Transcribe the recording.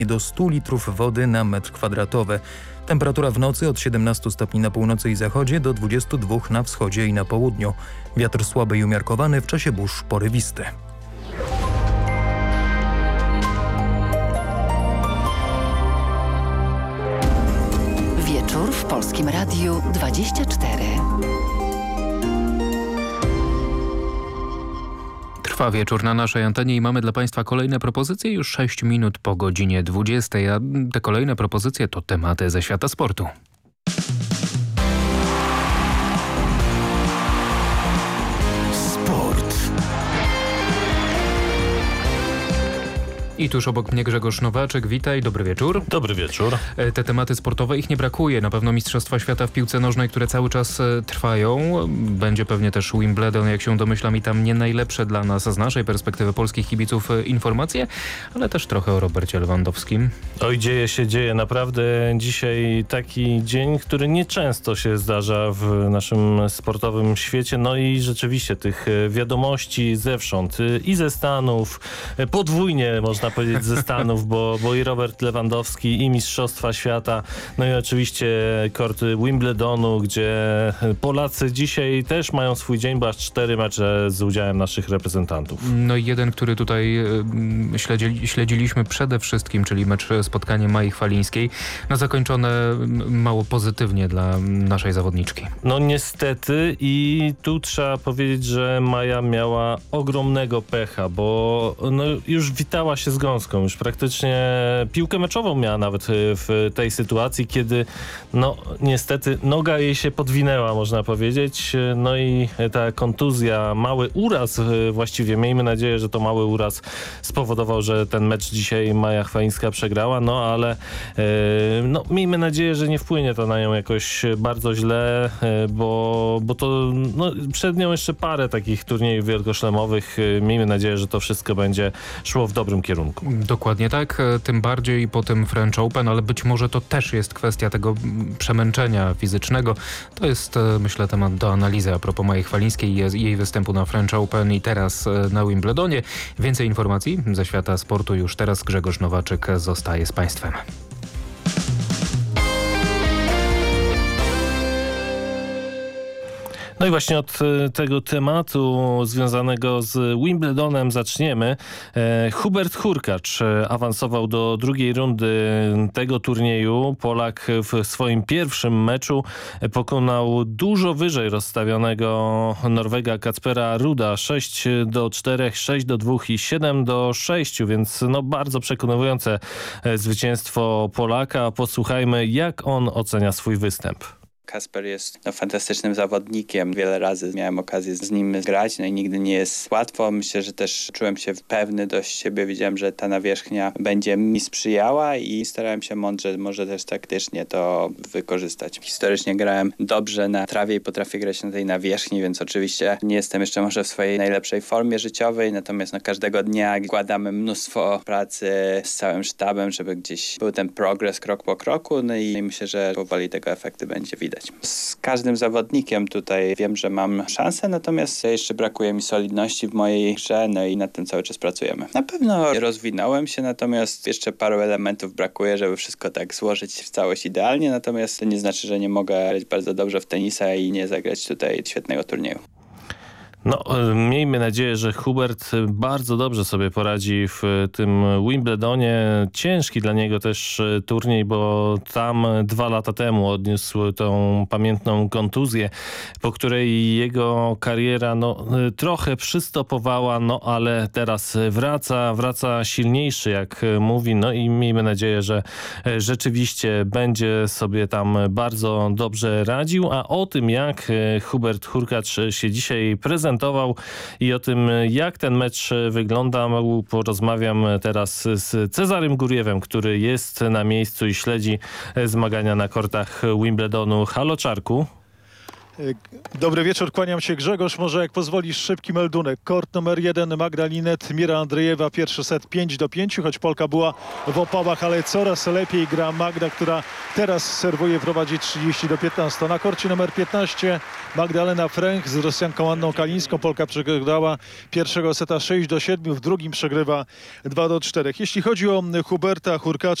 do 100 litrów wody na metr kwadratowy. Temperatura w nocy od 17 stopni na północy i zachodzie do 22 na wschodzie i na południu. Wiatr słaby i umiarkowany, w czasie burz porywisty. Wieczór w Polskim Radiu 24. Trwa wieczór na naszej antenie i mamy dla Państwa kolejne propozycje już 6 minut po godzinie 20, a te kolejne propozycje to tematy ze świata sportu. I tuż obok mnie Grzegorz Nowaczek. Witaj, dobry wieczór. Dobry wieczór. Te tematy sportowe, ich nie brakuje. Na pewno Mistrzostwa Świata w piłce nożnej, które cały czas trwają. Będzie pewnie też Wimbledon, jak się domyślam, i tam nie najlepsze dla nas z naszej perspektywy polskich kibiców informacje, ale też trochę o Robercie Lewandowskim. Oj, dzieje naprawdę dzisiaj taki dzień, który nieczęsto się zdarza w naszym sportowym świecie. No i rzeczywiście tych wiadomości zewsząd i ze Stanów, podwójnie można powiedzieć ze Stanów, bo i Robert Lewandowski, i Mistrzostwa Świata, no i oczywiście korty Wimbledonu, gdzie Polacy dzisiaj też mają swój dzień, bo aż 4 mecze z udziałem naszych reprezentantów. No i jeden, który tutaj śledziliśmy przede wszystkim, czyli mecz, spotkanie Mai Chwalińskiej, no zakończone mało pozytywnie dla naszej zawodniczki. No niestety i tu trzeba powiedzieć, że Maja miała ogromnego pecha, bo no, już witała się z gąską, już praktycznie piłkę meczową miała nawet w tej sytuacji, kiedy no niestety noga jej się podwinęła, można powiedzieć, no i ta kontuzja, mały uraz właściwie, miejmy nadzieję, że to mały uraz spowodował, że ten mecz dzisiaj Maja Chwalińska przegrała, no ale no miejmy nadzieję, że nie wpłynie to na nią jakoś bardzo źle, bo to no, przed nią jeszcze parę takich turniejów wielkoszlemowych, miejmy nadzieję, że to wszystko będzie szło w dobrym kierunku. Dokładnie tak, tym bardziej po tym French Open, ale być może to też jest kwestia tego przemęczenia fizycznego. To jest, myślę, temat do analizy a propos Mai Chwalińskiej i jej występu na French Open i teraz na Wimbledonie. Więcej informacji ze świata sportu już teraz. Grzegorz Nowaczek zostaje z Państwem. No i właśnie od tego tematu związanego z Wimbledonem zaczniemy. Hubert Hurkacz awansował do drugiej rundy tego turnieju. Polak w swoim pierwszym meczu pokonał dużo wyżej rozstawionego Norwega Kacpera Ruda 6-4, 6-2 i 7-6, więc no bardzo przekonujące zwycięstwo Polaka. Posłuchajmy, jak on ocenia swój występ. Kacper jest fantastycznym zawodnikiem. Wiele razy miałem okazję z nim grać, no i nigdy nie jest łatwo. Myślę, że też czułem się pewny dość siebie. Wiedziałem, że ta nawierzchnia będzie mi sprzyjała i starałem się mądrze, może też taktycznie to wykorzystać. Historycznie grałem dobrze na trawie i potrafię grać na tej nawierzchni, więc oczywiście nie jestem jeszcze może w swojej najlepszej formie życiowej, natomiast każdego dnia wkładamy mnóstwo pracy z całym sztabem, żeby gdzieś był ten progres krok po kroku, no i myślę, że powoli tego efekty będzie widać. Z każdym zawodnikiem tutaj wiem, że mam szansę, natomiast jeszcze brakuje mi solidności w mojej grze, no i nad tym cały czas pracujemy. Na pewno rozwinąłem się, natomiast jeszcze paru elementów brakuje, żeby wszystko tak złożyć w całość idealnie, natomiast to nie znaczy, że nie mogę grać bardzo dobrze w tenisa i nie zagrać tutaj świetnego turnieju. No, miejmy nadzieję, że Hubert bardzo dobrze sobie poradzi w tym Wimbledonie. Ciężki dla niego też turniej, bo tam 2 lata temu odniósł tą pamiętną kontuzję, po której jego kariera no, trochę przystopowała, no ale teraz wraca silniejszy, jak mówi, no i miejmy nadzieję, że rzeczywiście będzie sobie tam bardzo dobrze radził, a o tym, jak Hubert Hurkacz się dzisiaj prezentował i o tym, jak ten mecz wygląda, porozmawiam teraz z Cezarym Gurjewem, który jest na miejscu i śledzi zmagania na kortach Wimbledonu. Halo, Czarku. Dobry wieczór, kłaniam się, Grzegorz. Może jak pozwolisz, szybki meldunek. Kort numer 1 Magda Linet, Mira Andrejewa, pierwszy set 5-5, choć Polka była w opałach, ale coraz lepiej gra Magda, która teraz serwuje, prowadzi 30-15. Na korcie numer 15 Magdalena Fręch z Rosjanką Anną Kalińską. Polka przegrała pierwszego seta 6-7, w drugim przegrywa 2-4. Jeśli chodzi o Huberta Hurkacza,